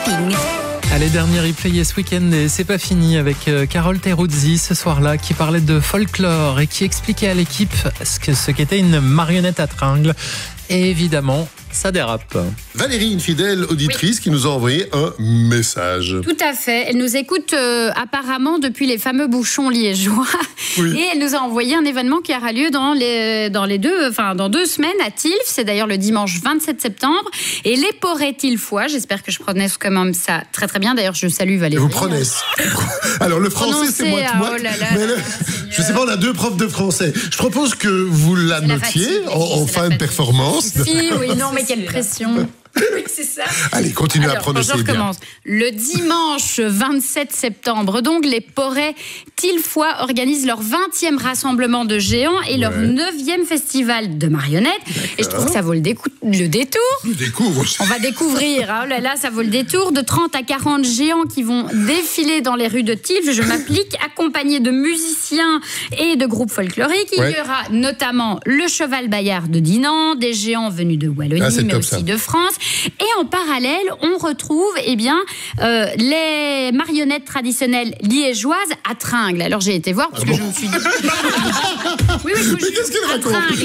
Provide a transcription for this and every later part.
zapping. Allez, dernier replay ce week-end et c'est pas fini avec Carole Teruzzi ce soir-là qui parlait de folklore et qui expliquait à l'équipe ce qu'était une marionnette à tringles. Et évidemment, ça dérape. Valérie, une fidèle auditrice qui nous a envoyé un message. Tout à fait. Elle nous écoute apparemment depuis les fameux bouchons liégeois. Oui. Et elle nous a envoyé un événement qui aura lieu dans 2 semaines à Tilf. C'est d'ailleurs le dimanche 27 septembre. Et les Porets Tilfois, j'espère que je prononce quand même ça très très bien. D'ailleurs, je salue Valérie. Vous prenez. Alors, le français, c'est moi. Oh là là, je sais pas, on a 2 profs de français. Je propose que vous la notiez en fin de performance. Si, oui, non, mais quelle pression. Oui, c'est ça. Allez, continuez à prononcer bien. Le dimanche 27 septembre, donc, les Porets Tilfois organisent leur 20e rassemblement de géants et leur 9e festival de marionnettes. D'accord. Et je trouve que ça vaut le détour. Le découvre. On va découvrir. Oh là là, ça vaut le détour. De 30 à 40 géants qui vont défiler dans les rues de Tilf. Je m'applique, accompagné de musiciens et de groupes folkloriques. Il y aura notamment le Cheval Bayard de Dinan, des géants venus de Wallonie, mais aussi de France. Et en parallèle, on retrouve les marionnettes traditionnelles liégeoises à tringles. Alors j'ai été voir parce que je me suis dit... oui, mais qu'est-ce qu'il raconte ?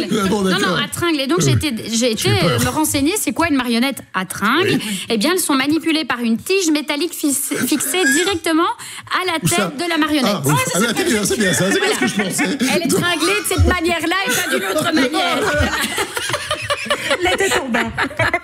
Non, à tringles. Et donc j'ai été me renseigner, c'est quoi une marionnette à tringles ? Eh bien, elles sont manipulées par une tige métallique fixée directement à la tête de la marionnette. C'est bien ça, c'est bien ce que je pensais. Elle est tringlée de cette manière-là et pas d'une autre manière. La tête en bas.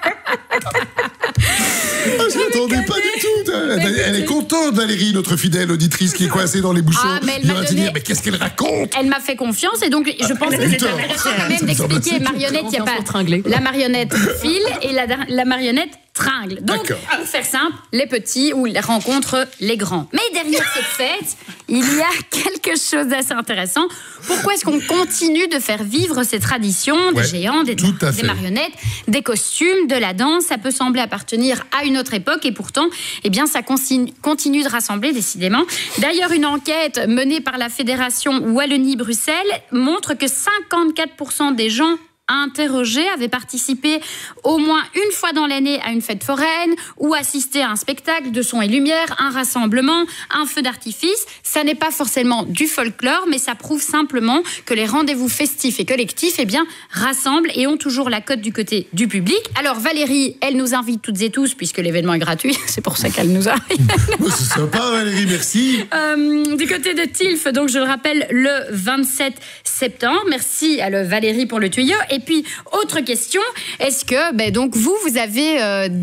Je m'attendais pas du tout. Elle est contente, Valérie, notre fidèle auditrice qui est coincée dans les bouchons. Elle va se dire, mais qu'est-ce qu'elle raconte ? Elle m'a fait confiance et donc je pense que c'est intéressant quand même d'expliquer marionnette. Il n'y a pas la marionnette file et la marionnette tringle. Donc, pour faire simple, les petits ou rencontrent les grands. Mais derrière cette fête, il y a quelque chose d'assez intéressant. Pourquoi est-ce qu'on continue de faire vivre ces traditions des géants, des marionnettes, des costumes, de la danse ? Ça peut sembler appartenir à une autre époque et pourtant, eh bien, ça continue de rassembler décidément. D'ailleurs, une enquête menée par la Fédération Wallonie-Bruxelles montre que 54% des gens interrogés avaient participé au moins une fois dans l'année à une fête foraine ou assisté à un spectacle de son et lumière, un rassemblement, un feu d'artifice. Ça n'est pas forcément du folklore, mais ça prouve simplement que les rendez-vous festifs et collectifs rassemblent et ont toujours la cote du côté du public. Alors Valérie, elle nous invite toutes et tous, puisque l'événement est gratuit, c'est pour ça qu'elle nous invite. C'est sympa Valérie, merci. Du côté de Tilf, donc je le rappelle, le 27 septembre. Merci à Valérie pour le tuyau. Et puis, autre question, est-ce que donc vous avez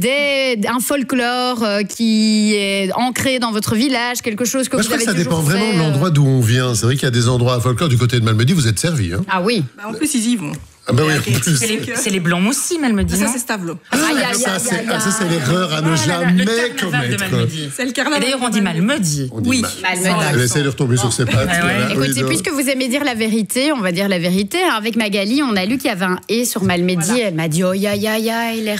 un folklore qui est ancré dans votre village, quelque chose que vous avez toujours fait? Ça dépend vraiment de l'endroit d'où on vient. C'est vrai qu'il y a des endroits à folklore du côté de Malmedy, vous êtes servis. Hein. Ah oui. En plus, ils y vont. Ah bah oui, en plus. C'est les blancs aussi, Malmedy. Ça, c'est Stavelot. Ça, c'est l'erreur à ne jamais commettre. C'est le carnaval. Et d'ailleurs, on dit Malmedy. Oui, Malmedy. Elle essaie de retomber sur ses pattes. Écoutez, puisque vous aimez dire la vérité, on va dire la vérité. Avec Magali, on a lu qu'il y avait un « et » sur Malmedy. Voilà. Elle m'a dit « oh, l'erreur ».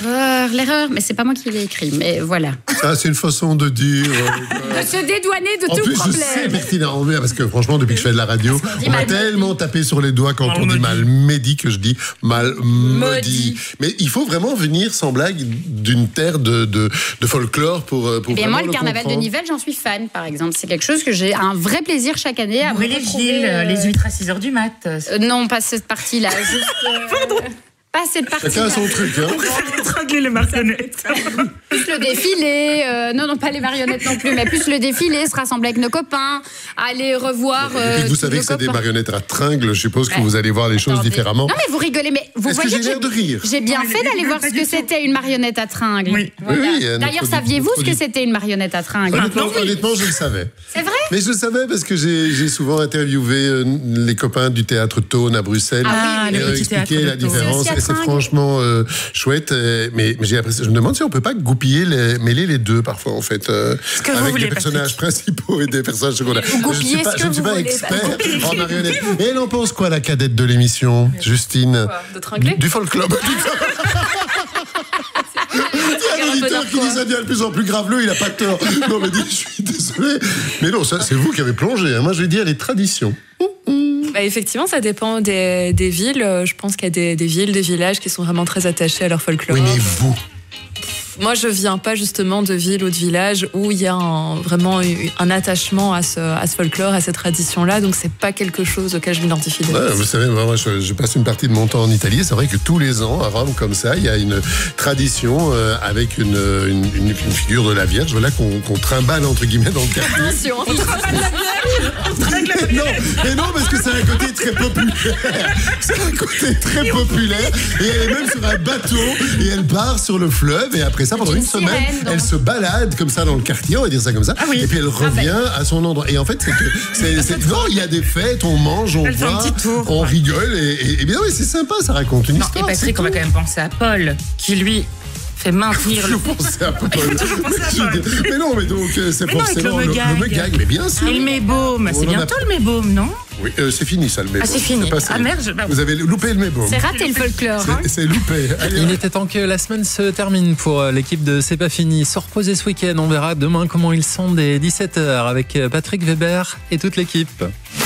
Mais c'est pas moi qui l'ai écrit, mais voilà. Ça, c'est une façon de dire... de se dédouaner de tout problème. En plus, je sais pertinemment, parce que franchement, depuis que je fais de la radio, on m'a tellement tapé sur les doigts quand on dit Malmedy que je dis Malmedy. Mais il faut vraiment venir, sans blague, d'une terre de folklore pour vraiment moi, le carnaval de Nivelles, j'en suis fan, par exemple. C'est quelque chose que j'ai un vrai plaisir chaque année à brûler les huîtres à 6h du mat. Non, pas cette partie-là. Juste... Pas cette partie-là. Chacun a son truc, hein. On préfère étrangler les marionnettes. Plus le défilé, non, pas les marionnettes non plus, mais plus le défilé, se rassembler avec nos copains, aller revoir. Vous savez que c'est des marionnettes à tringles, je suppose que vous allez voir les choses différemment. Non, mais vous rigolez, mais vous voyez. Est-ce que j'ai l'air de rire ? J'ai bien fait d'aller voir ce que c'était une marionnette à tringles. Oui. D'ailleurs, saviez-vous ce que c'était une marionnette à tringles ? Honnêtement, je le savais. C'est vrai ? Mais je le savais parce que j'ai souvent interviewé les copains du théâtre Tone à Bruxelles et leur expliqué la différence. Et c'est franchement chouette. Mais j'ai l'impression, je me demande si on peut pas mêler les deux parfois en fait, avec des personnages principaux et des personnages secondaires. Je ne suis pas expert en marionnette. Et elle en pense quoi, la cadette de l'émission, Justine ? De tringler ? Du folklore. Il y a un auditeur qui dit ça devient de plus en plus graveleux, il n'a pas tort. Non, mais je suis désolé. Mais non, ça, c'est vous qui avez plongé. Moi, je vais dire les traditions. Effectivement, ça dépend des villes. Je pense qu'il y a des villes, des villages qui sont vraiment très attachés à leur folklore. Oui, mais vous Moi, je viens pas justement de ville ou de village où il y a vraiment un attachement à ce folklore, à cette tradition-là. Donc, c'est pas quelque chose auquel je m'identifie. Vous savez, moi, je passe une partie de mon temps en Italie. C'est vrai que tous les ans, à Rome, comme ça, il y a une tradition avec une figure de la Vierge, voilà, qu'on trimballe entre guillemets dans le quartier. Attention, On trimballe la Vierge. Non, parce que c'est un côté très populaire. C'est un côté très populaire. Et elle est même sur un bateau et elle part sur le fleuve. Et après ça, pendant une semaine, elle se balade comme ça dans le quartier, on va dire ça comme ça. Ah oui. Et puis elle revient à son endroit. Et en fait, non, il y a des fêtes, on mange, on boit, on rigole. Et bien oui, c'est sympa, ça raconte une histoire. Et Patrick, on va quand même penser à Paul, qui lui fait maintenir le... pensais à Paul. Mais non, mais donc c'est forcément le Megag. Mais bien sûr. Et le Mébaume, c'est bientôt le Mébaume, non? Oui, c'est fini ça, le Mébaume. Ah, c'est fini. Ah merde, vous avez loupé le Mébaume. C'est raté le folklore. C'est loupé. Allez, il était temps que la semaine se termine pour l'équipe de C'est pas fini. Se reposer ce week-end. On verra demain comment ils sont dès 17h avec Patrick Weber et toute l'équipe.